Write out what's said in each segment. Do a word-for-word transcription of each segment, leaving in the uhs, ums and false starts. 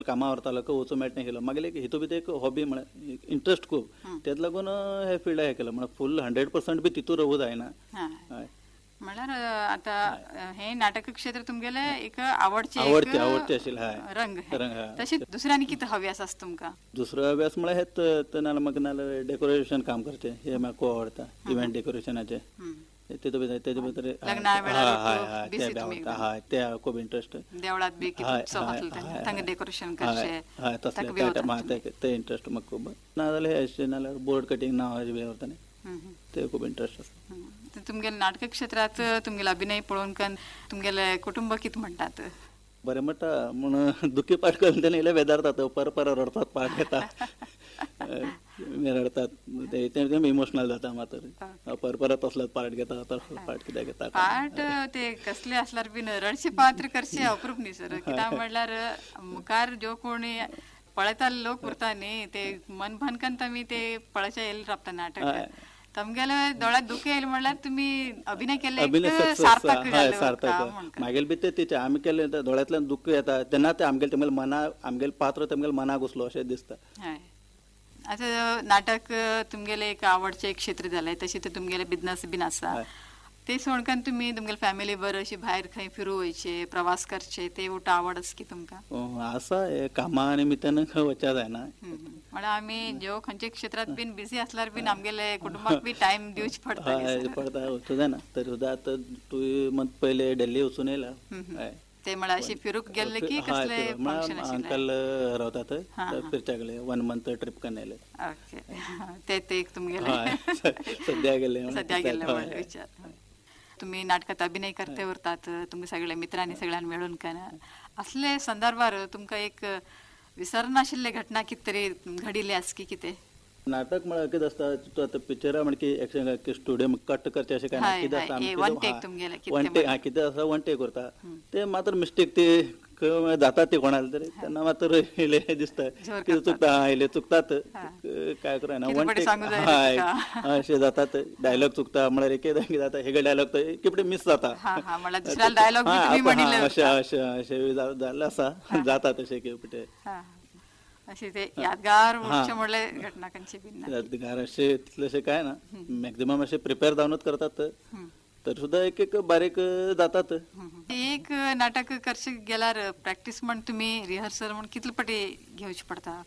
कामा व्हरतालो वचूं मेळटा केलो मागीर एक हितू भितर एक हॉबी म्हळ्यार इंट्रस्ट खूब तेच लागून हे फिल्ड हे केलं म्हळ्यार फुल हंड्रेड पर्संट बी तितूर रावूं जायना. हय म्हळ्यार आता हे नाटक क्षेत्र तुमगेले एक आवडचे आवडते आवडते आशिल्ले हय रंग रंग हय. तशेंच दुसऱ्यानी कितें हव्यास आसा तुमकां? दुसरो अभ्यास म्हळ्यार हेच नाल्यार म्हाका नाल्यार डेकोरेशन काम करचें हे म्हाका खूब आवडटा इव्हेंट डेकोरेशनाचे तेतूं भितर तेजे भितर हय ते आवडटा हय ते खूब इंट्रस्ट देवळात बी तांगे डेकोरेशन करचें हय तसलें ते इंट्रस्ट म्हाका खूब नाजाल्यार हे नाल्यार बोर्ड कटींग नांवाचे बी आवडटा ते खूब इंट्रस्ट आसा. तुमगेले नाटक क्षेत्रात तुमगेले अभिनय पळोवन कन तुमगेले कुटुंब कितें म्हणटात? बरें म्हणटा म्हण दुखी पाठ करून तेन्ना इल्ले बेजारतात पर पर रडतात पाठ घेता रडतात ते इमोशनल जाता मात्र पर परत तसलोच पाठ घेता तसलो पाठ कित्याक घेता पाठ ते कसले आसल्यार बीन रडचे पात्र करचे अप्रूप न्ही सर कित्याक म्हणल्यार मुखार जो कोणी पळयताले लोक उरता न्ही ते मन भनकन तुमी ते पळयचे येयले रावता नाटक तुमगेले दोळ्यात दुःख येयले म्हणल्यार तुमी अभिनय केले सार्थक सार्थक मागेल बी ते तेचे आमी केले दोळ्यांतल्यान दुःख येता तेन्ना ते आमगेले तेमगेले मना आमगेले पात्र तेमगेले मनाक घुसलो अशें दिसता. हय आता नाटक तुमगेले एक आवडचे क्षेत्र जालें तशें ते तुमगेले बिझनस बीन आसा ते सोडकन तुमी तुमगेले फॅमिली बरो अशी भायर खंय फिरूं वयचे प्रवास करचे ते उठ आवड आसा की तुमकां? आसा हे कामा निमित्तान खंय वचचा जायना म्हळ्यार आमी ज्यो खंयचे क्षेत्रांत बीन बिझी आसल्यार बीन आमगेले कुटुंबाक बी टायम दिवचे पडटा पडटा वचूं जायना तरी सुद्दां आतां तुवें मत पयले दिल्ली वचून येयला ते म्हळ्यार अशी फिरूंक गेल्ले की कसले फंक्शन आशिल्ले? अंकल रावता थंय फिरच्या गेले वन मंथ ट्रीप करून येयले. ओके ते ते एक तुमगेले सद्या गेले सद्या गेले व्हडले विचार. तुम्ही नाटकात अभिनय करते उरतात तुमगे सगळे मित्रांनी सगळ्यांनी मेळून कन असले संदर्भार तुमकां एक विसरनाशिल्ले घटना कितें तरी घडिल्ले आस की कितें? नाटक म्हळ्यार कितें आसता तूं आतां पिक्चरा म्हण की एक्शन स्टुडियो कट करचे अशें काय ना कितें आसता वन टेक तुमगेले वन टेक कितें आसा वन टेक करता ते मात्र मिस्टेक ते जाता ते कोणाले तरी तेन्ना मात्र इले दिसता कितें चुकता इले चुकतात काय करना वन टेक हय अशें जातात डायलॉग चुकता म्हळ्यार एक कितें जाता हे डायलॉग तो किपडे मिस जाता अशें अशें अशें जाल्लें आसा जाता तशें किपडे अशें ते यादगार उरचे म्हणले घटना खंयची बीन यादगार अशें तितलेशें काय ना मॅक्झिमम अशें प्रिपेर जावनूच करतात तरी सुद्दां एक एक बारीक जातात. एक नाटक करचे गेल्यार प्रॅक्टीस म्हण तुमी रिहर्सल म्हण कितले पाटी घेवचे पडटा?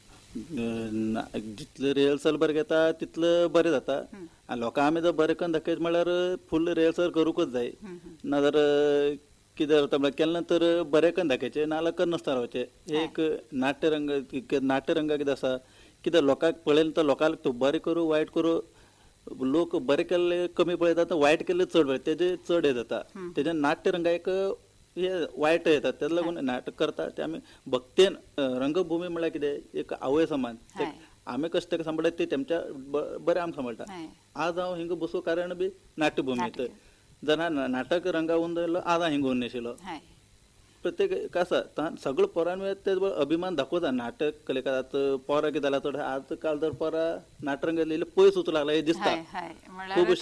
जितले रिहर्सल बरें घेता तितलें बरें जाता आनी लोकांक आमी जर बरें करून दाखयचे म्हळ्यार फूल रिहर्सल करूंकच जाय नाजाल्यार कितें जाता म्हळ्यार केलें नंतर बरें करून दाखयचें नाल्यार करनासतना रावचें. एक नाट्यरंग नाट्यरंग कितें आसा कितें लोकांक पळयलें तर लोकांक बरें करूं वायट करूं लोक बरें केल्ले कमी पळयतात वायट केल्ले चड पळयतात तेजे चड हे जाता तेजे नाट्यरंगा एक हे वायट येतात तेका लागून नाटक करता ते आमी भक्तेन रंगभुमी म्हळ्यार कितें एक आवय समान आमी कशें तेका सांबाळटा ते तेमच्या बरें आमकां सांबाळटा. आज हांव हिंगा बसूं कारण बी नाट्यभुमींत जेन्ना नाटक रंगावून जालो आज हांव हिंगा उरना आशिल्लो प्रत्येक आसा सगळो पोरान ते अभिमान दाखोवता नाटक कलेकार पोरां कितें जालां चड आज काल जर पोरां नाटरंग इल्ले पयस वचूं लागला हे दिसता खूब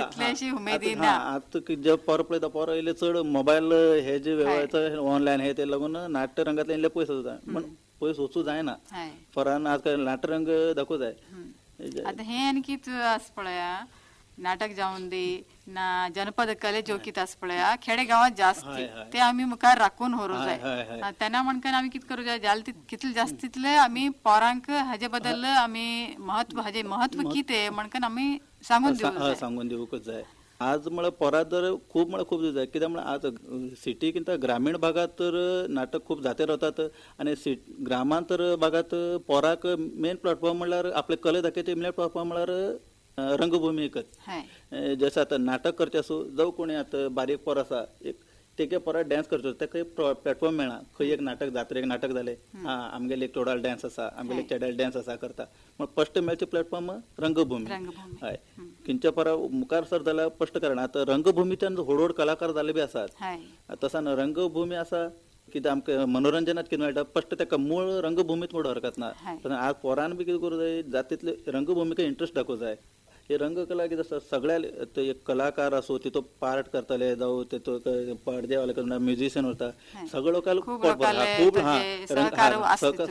अशें आतां जे पोरां पळयता पोरां इल्ले चड मोबायल हे जे ऑनलायन हे ते लागून नाट्यरंगांतल्यान इल्ले पयस वचता पूण पयस वचूं जायना पोरान आज नाटरंग दाखोवं जाय. आतां हे आनी कितें आसा पळया नाटक जावन दी ना जनपद कले ज्यो कितें आसा पळया खेडे गांवांत जास्त ते आमी मुखार राखून व्हरूं जाय तेन्ना म्हणकन आमी कितें करूं जाय जाले कितले जास्त तितले आमी पोरांक हाजे बद्दल आमी महत्व हाजे महत्व कितें म्हणकन आमी सांगून दिवं सांगून दिवूंकच जाय. आज म्हळ्यार पोरां जर खूब म्हळ्यार खूब जाय कित्याक म्हळ्यार आज सिटी किंवा ग्रामीण भागात तर नाटक खूब जाते रावतात आनी ग्रामांतर भागात पोराक मेन प्लॅटफॉर्म म्हळ्यार आपले कले दाखयचे मेन प्लॅटफॉर्म म्हळ्यार रंगभूमी एकच जशें आतां नाटक करचें आसूं जावं कोणी आतां बारीक पोर आसा एक तेगे पोरा डॅन्स करचो तेका प्लॅटफॉर्म मेळना खंय एक नाटक जात्रेक नाटक जालें आं आमगेले एक चोडाल डॅन्स आसा आमगेले चेड्याल डॅन्स आसा करता पूण फस्ट मेळचें प्लॅटफॉर्म रंगभूमी हय खंयच्या पोरा मुखार सर जाल्यार फस्ट करना आतां रंगभुमीच्यान व्हड व्हड कलाकार जाले बी आसात तसा रंगभूमी आसा कितें आमकां मनोरंजनात कितें मेळटा फस्ट ताका मूळ रंगभुमीत म्हणून हरकत ना पण आज पोरान बी कितें करूं जाय जाता तितले रंगभुमीक इंट्रस्ट दाखोवं जाय. हे रंगकला कितें आसता सगळ्या एक कलाकार आसूं तितून पार्ट करतले जावं तितून पडद्यावाले म्युझिशियन उरता सगळो लोकांक खूब